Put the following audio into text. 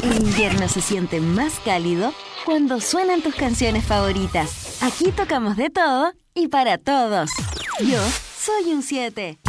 El invierno se siente más cálido cuando suenan tus canciones favoritas. Aquí tocamos de todo y para todos. Yo soy un 7.